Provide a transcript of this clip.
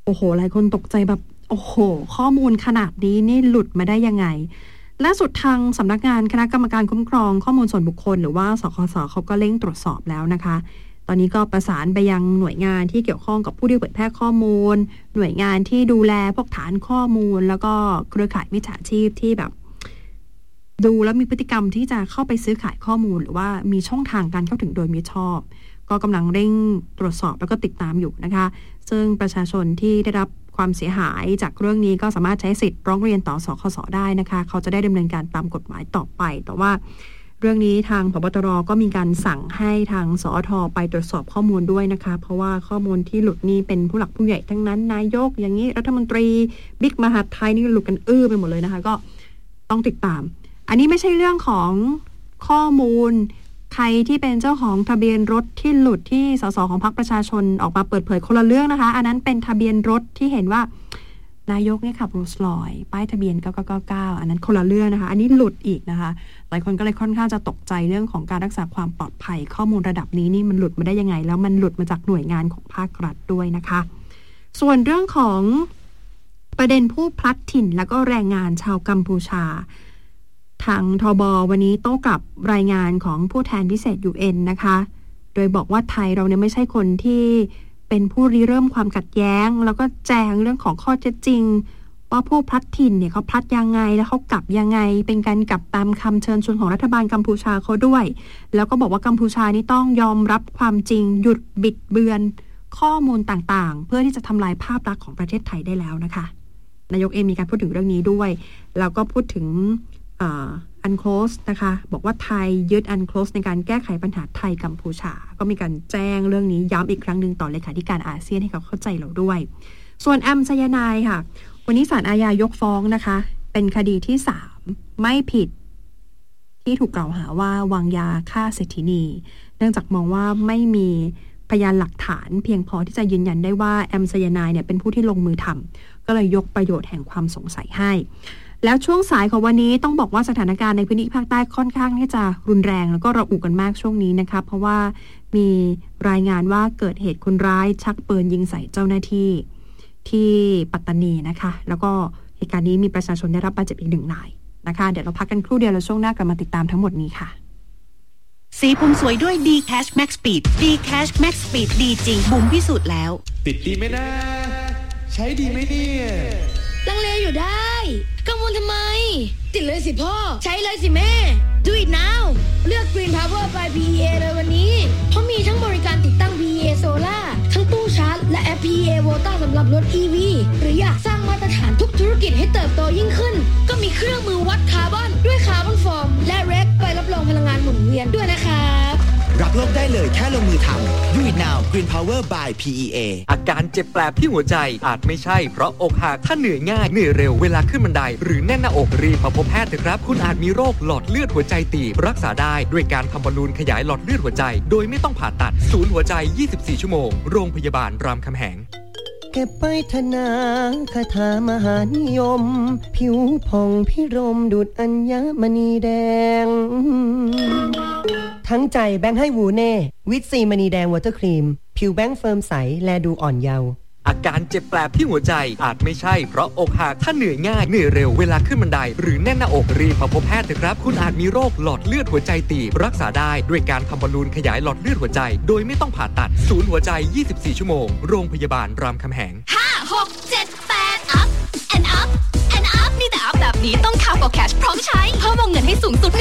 โอ้โหหลายคนตกใจแบบโอ้โหข้อมูลขนาดนี้นี่หลุดมาได้ยังไงล่าสุดทางสำนักงานคณะกรรมการคุ้มครองข้อมูลส่วนบุคคลหรือว่าสคส.เขาก็เร่งตรวจสอบแล้วนะคะตอนนี้ก็ประสานไปยังหน่วยงานที่เกี่ยวข้องกับผู้ที่เผยแพร่ข้อมูลหน่วยงานที่ดูแลพวกฐานข้อมูลแล้วก็เครือข่ายมิจฉาชีพที่แบบดูแล้วมีพฤติกรรมที่จะเข้าไปซื้อขายข้อมูลหรือว่ามีช่องทางการเข้าถึงโดยมิชอบก็กำลังเร่งตรวจสอบแล้วก็ติดตามอยู่นะคะซึ่งประชาชนที่ได้รับความเสียหายจากเรื่องนี้ก็สามารถใช้สิทธิ์ร้องเรียนต่อสคส.ได้นะคะเขาจะได้ดำเนินการตามกฎหมายต่อไปแต่ว่าเรื่องนี้ทางผบ.ตร.ก็มีการสั่งให้ทางสอท.ไปตรวจสอบข้อมูลด้วยนะคะเพราะว่าข้อมูลที่หลุดนี่เป็นผู้หลักผู้ใหญ่ทั้งนั้นนายกอย่างนี้รัฐมนตรีบิ๊กมหาดไทยนี่หลุดกันไปหมดเลยนะคะก็ต้องติดตามอันนี้ไม่ใช่เรื่องของข้อมูลใครที่เป็นเจ้าของทะเบียนรถที่หลุดที่สสของพรรคประชาชนออกมาเปิดเผยคนละเรื่องนะคะอันนั้นเป็นทะเบียนรถที่เห็นว่านายกเนี่ยขับโรลส์รอยซ์ป้ายทะเบียน9999อันนั้นคนละเรื่องนะคะอันนี้หลุดอีกนะคะหลายคนก็เลยค่อนข้างจะตกใจเรื่องของการรักษาความปลอดภัยข้อมูลระดับนี้นี่มันหลุดมาได้ยังไงแล้วมันหลุดมาจากหน่วยงานของภาครัฐด้วยนะคะส่วนเรื่องของประเด็นผู้พลัดถิ่นแล้วก็แรงงานชาวกัมพูชาทางทบ.วันนี้โต้กลับรายงานของผู้แทนพิเศษ UN นะคะโดยบอกว่าไทยเราเนี่ยไม่ใช่คนที่เป็นผู้ริเริ่มความขัดแย้งแล้วก็แจงเรื่องของข้อเท็จจริงว่าผู้พลัดถิ่นเนี่ยเขาพลัดยังไงแล้วเขากลับยังไงเป็นการกลับตามคำเชิญชวนของรัฐบาลกัมพูชาเขาด้วยแล้วก็บอกว่ากัมพูชานี่ต้องยอมรับความจริงหยุดบิดเบือนข้อมูลต่างๆเพื่อที่จะทำลายภาพลักษณ์ของประเทศไทยได้แล้วนะคะนายกมีการพูดถึงเรื่องนี้ด้วยแล้วก็พูดถึงUNCLOS นะคะบอกว่าไทยยึด UNCLOS ในการแก้ไขปัญหาไทยกัมพูชาก็มีการแจ้งเรื่องนี้ย้ำอีกครั้งหนึ่งต่อเลขาธิการอาเซียนให้เขาเข้าใจเราด้วยส่วนแอมไซยาไนด์ค่ะวันนี้ศาลอาญายกฟ้องนะคะเป็นคดีที่3ไม่ผิดที่ถูกกล่าวหาว่าวางยาฆ่าเศรษฐินีเนื่องจากมองว่าไม่มีพยานหลักฐานเพียงพอที่จะยืนยันได้ว่าแอมไซยาไนด์เนี่ยเป็นผู้ที่ลงมือทำก็เลยยกประโยชน์แห่งความสงสัยให้แล้วช่วงสายของวันนี้ต้องบอกว่าสถานการณ์ในพื้นที่ภาคใต้ค่อนข้างที่จะรุนแรงแล้วก็ระอุกันมากช่วงนี้นะคะเพราะว่ามีรายงานว่าเกิดเหตุคนร้ายชักปืนยิงใส่เจ้าหน้าที่ที่ปัตตานีนะคะแล้วก็เหตุการณ์นี้มีประชาชนได้รับบาดเจ็บอีก1 นายนะคะเดี๋ยวเราพักกันครู่เดียวแล้วช่วงหน้ากลับมาติดตามทั้งหมดนี้ค่ะสีผมสวยด้วย D-Cash Max Speed D-Cash Max Speed ดีจริงบุ๋มพิสูจน์แล้วติดดีไหมนะใช้ดีไหมเนี่ยลังเลอยู่ได้กังวลทำไมติดเลยสิพ่อใช้เลยสิแม่ Do it now เลือก Green Power by PEA เลยวันนี้เพราะมีทั้งบริการติดตั้ง PEA Solar ทั้งตู้ชาร์จและแอป PEA Volta สำหรับรถ EV หรืออยากสร้างมาตรฐานทุกธุรกิจให้เติบโตยิ่งขึ้นก็มีเครื่องมือวัดคาร์บอนด้วยคาร์บอนฟอร์มและเรคใบรับรองพลังงานหมุนเวียนด้วยนะครับรับโลกได้เลยแค่ลงมือทำ Do it now Green Power by PEA อาการเจ็บแปลบที่หัวใจอาจไม่ใช่เพราะอกหักถ้าเหนื่อยง่ายเหนื่อยเร็วเวลาขึ้นบันไดหรือแน่นหน้าอกรีบมาพบแพทย์เถอะครับคุณอาจมีโรคหลอดเลือดหัวใจตีบรักษาได้ด้วยการทำบอลลูนขยายหลอดเลือดหัวใจโดยไม่ต้องผ่าตัดศูนย์หัวใจ24ชั่วโมงโรงพยาบาลรามคำแหงเก็บไปธนาคาถามหานิยมผิวผ่องพิรมดุจอัญมณีแดงทั้งใจแบงค์ให้วูเน่วิตซีมณีแดงวอเตอร์ครีมผิวแบงค์เฟิร์มใสและดูอ่อนเยาว์อาการเจ็บแปลบที่หัวใจอาจไม่ใช่เพราะอกหักถ้าเหนื่อยง่ายเหนื่อยเร็วเวลาขึ้นบันไดหรือแน่นหน้าอกรีบมาพบแพทย์เถอะครับคุณอาจมีโรคหลอดเลือดหัวใจตีบรักษาได้ด้วยการทำบอลลูนขยายหลอดเลือดหัวใจโดยไม่ต้องผ่าตัดศูนย์หัวใจ24ชั่วโมงโรงพยาบาลรามคำแหง 5 6 7 8 up and up and up มีแต่ up แบบนี้ต้อง Cargo Cash พร้อมใช้เพิ่มวงเงินให้สูงสุด